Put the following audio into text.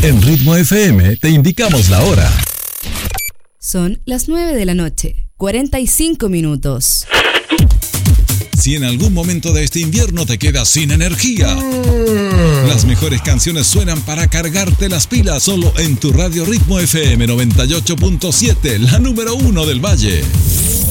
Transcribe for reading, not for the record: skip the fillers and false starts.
En Ritmo FM te indicamos la hora. Son las 9 de la noche, 45 minutos. Si en algún momento de este invierno te quedas sin energía, las mejores canciones suenan para cargarte las pilas solo en tu radio Ritmo FM 98.7, la número 1 del Valle.